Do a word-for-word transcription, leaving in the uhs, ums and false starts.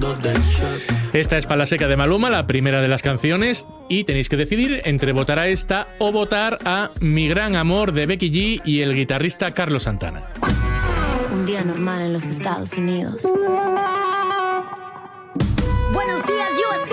Esta es Pala Seca de Maluma, la primera de las canciones, y tenéis que decidir entre votar a esta o votar a Mi Gran Amor de Becky G y el guitarrista Carlos Santana. Un día normal en los Estados Unidos.